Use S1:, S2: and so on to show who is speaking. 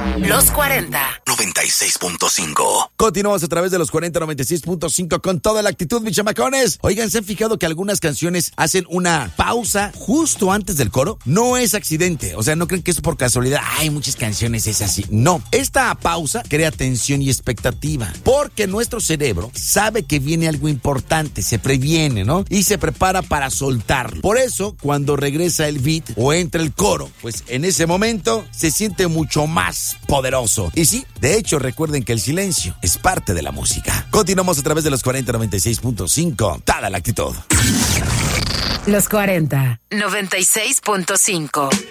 S1: Los 40
S2: 96.5.
S3: Continuamos a través de los 40 96.5 con toda la actitud, mis chamacones. Oigan, ¿se han fijado que algunas canciones hacen una pausa justo antes del coro? No es accidente, o sea, no creen que es por casualidad. Hay muchas canciones es así. No, esta pausa crea tensión y expectativa, porque nuestro cerebro sabe que viene algo importante, se previene, ¿no? Y se prepara para soltarlo. Por eso, cuando regresa el beat o entra el coro, pues en ese momento se siente mucho más poderoso. Y sí, de hecho, recuerden que el silencio es parte de la música. Continuamos a través de los 40 96.5. Toda la actitud.
S1: Los 40 96.5.